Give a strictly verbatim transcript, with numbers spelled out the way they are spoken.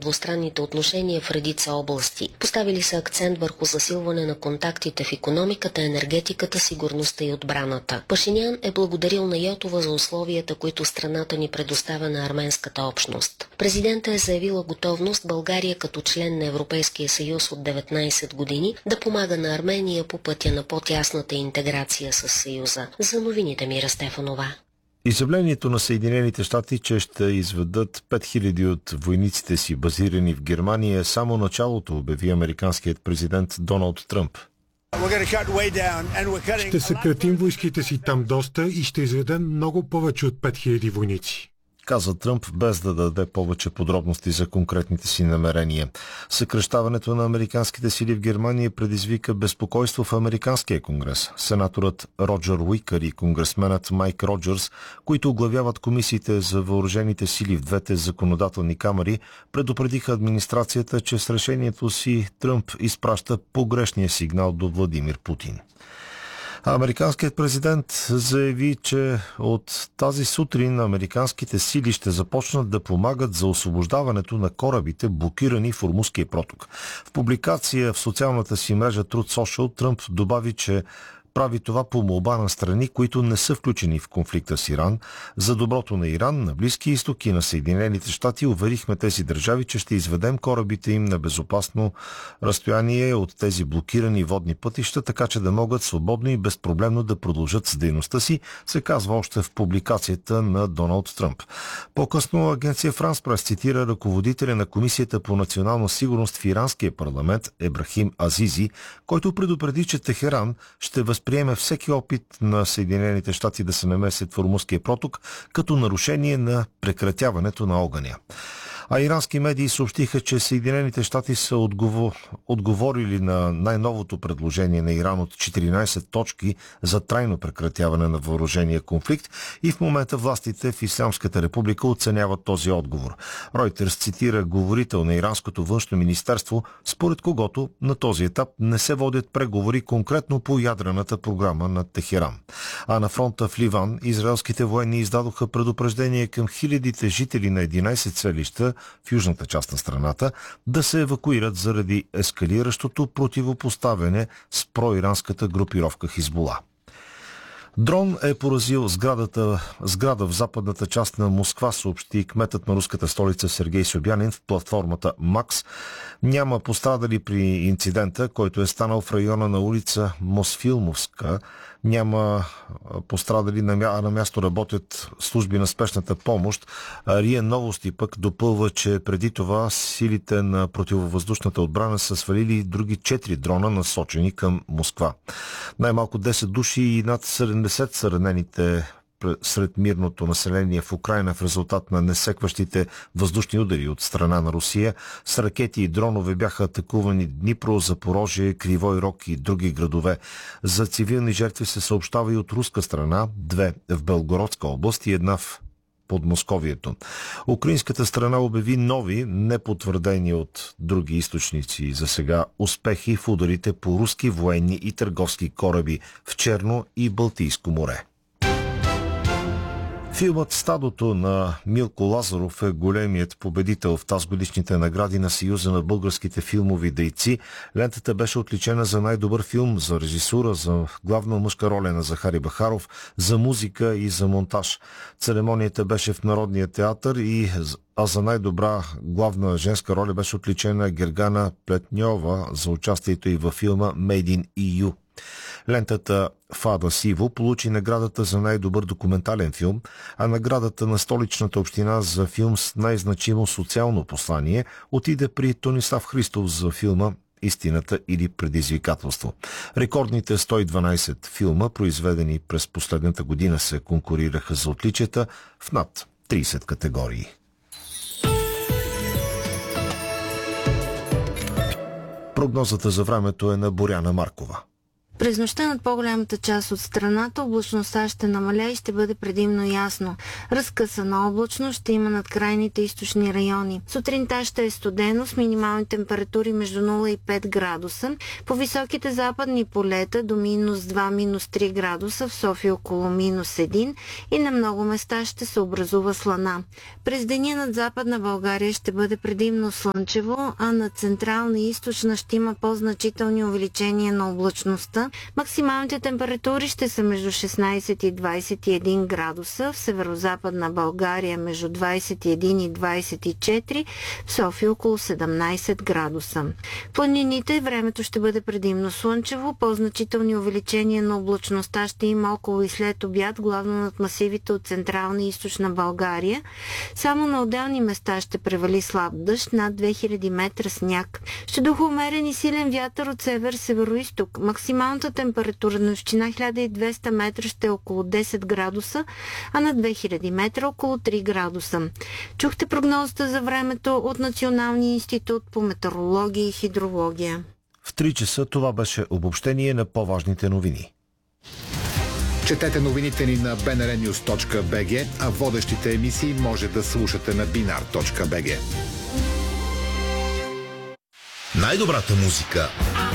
двустранните отношения в редица области. Поставили са акцент върху засилване на контактите в икономиката, енергетиката, сигурността и отбраната. Пашинян е благодарил на Йотова за условията, които страната ни предоставя на арменската общност. Президентът е заявила готовност България като член на Европейския съюз от деветнайсет години да помага на Армения по пътя на по-тясната интеграция с Съюза. За новините Мира Стефанова. Изявлението на Съединените щати, че ще изведат пет хиляди от войниците си, базирани в Германия, е само началото, обяви американският президент Доналд Тръмп. Ще съкратим войските си там доста и ще изведем много повече от пет хиляди войници, каза Тръмп, без да даде повече подробности за конкретните си намерения. Съкращаването на американските сили в Германия предизвика безпокойство в Американския конгрес. Сенаторът Роджер Уикър и конгресменът Майк Роджерс, които оглавяват комисиите за въоръжените сили в двете законодателни камари, предупредиха администрацията, че с решението си Тръмп изпраща погрешния сигнал до Владимир Путин. Американският президент заяви, че от тази сутрин американските сили ще започнат да помагат за освобождаването на корабите, блокирани в Ормузския проток. В публикация в социалната си мрежа Truth Social Тръмп добави, че прави това по молба на страни, които не са включени в конфликта с Иран. За доброто на Иран, на Близкия изток и на Съединените щати уверихме тези държави, че ще изведем корабите им на безопасно разстояние от тези блокирани водни пътища, така че да могат свободно и безпроблемно да продължат с дейността си, се казва още в публикацията на Доналд Тръмп. По-късно агенция Франс Прес цитира ръководителя на Комисията по национална сигурност в иранския парламент Ебрахим Азизи, който предупреди, че Техеран ще възприеме приеме всеки опит на Съединените щати да се намесят в Ормузския проток като нарушение на прекратяването на огъня. А ирански медии съобщиха, че Съединените щати са отговор... отговорили на най-новото предложение на Иран от четиринайсет точки за трайно прекратяване на въоръжения конфликт и в момента властите в Ислямската република оценяват този отговор. Ройтерс цитира говорител на иранското външно министерство, според когото на този етап не се водят преговори конкретно по ядрената програма на Техеран. А на фронта в Ливан израелските военни издадоха предупреждение към хилядите жители на единайсет селища в южната част на страната да се евакуират заради ескалиращото противопоставяне с проиранската групировка Хизбула. Дрон е поразил сградата, сграда в западната част на Москва, съобщи кметът на руската столица Сергей Собянин в платформата Макс. Няма пострадали при инцидента, който е станал в района на улица Мосфилмовска. Няма пострадали, на, на място работят служби на спешната помощ. РИА Новости пък допълва, че преди това силите на противовъздушната отбрана са свалили други четири дрона, насочени към Москва. Най-малко десет души и над седемдесет са ранените сред мирното население в Украйна в резултат на несекващите въздушни удари от страна на Русия. С ракети и дронове бяха атакувани Днипро, Запорожие, Кривой Рог и други градове. За цивилни жертви се съобщава и от руска страна, две в Белгородска област и една в Подмосковието. Украинската страна обяви нови, непотвърдени от други източници за сега успехи в ударите по руски военни и търговски кораби в Черно и Балтийско море. Филмът «Стадото» на Милко Лазаров е големият победител в тазгодишните награди на Съюза на българските филмови дейци. Лентата беше отличена за най-добър филм, за режисура, за главна мъжка роля на Захари Бахаров, за музика и за монтаж. Церемонията беше в Народния театър, и, а за най-добра главна женска роля беше отличена Гергана Плетньова за участието й във филма Made in и ю. Лентата «Фада Сиво» получи наградата за най-добър документален филм, а наградата на Столичната община за филм с най-значимо социално послание отиде при Тонислав Христов за филма «Истината или предизвикателство». Рекордните сто и дванайсет филма, произведени през последната година, се конкурираха за отличията в над трийсет категории. Прогнозата за времето е на Боряна Маркова. През нощта над по-голямата част от страната облачността ще намалее и ще бъде предимно ясно. Разкъсана облачност ще има над крайните източни райони. Сутринта ще е студено с минимални температури между нула и пет градуса. По високите западни полета до минус два - минус три градуса, в София около минус един и на много места ще се образува слана. През деня над Западна България ще бъде предимно слънчево, а над Централна и Източна ще има по-значителни увеличения на облачността. Максималните температури ще са между шестнайсет и двайсет и един градуса, в Северозападна България между двайсет и един и двайсет и четири, в София около седемнайсет градуса. В планините времето ще бъде предимно слънчево, по-значителни увеличения на облачността ще има около и след обяд, главно над масивите от Централна и Източна България. Само на отделни места ще превали слаб дъжд, над две хиляди метра сняг. Ще духа умерен и силен вятър от север-североизток. Максималната температура на височина хиляда и двеста метра ще е около десет градуса, а на две хиляди метра около три градуса. Чухте прогнозата за времето от Националния институт по метеорология и хидрология. В три часа това беше обобщение на по-важните новини. Четете новините ни на би ен ар нюз точка би джи, а водещите емисии може да слушате на бинар точка би джи. Най-добрата музика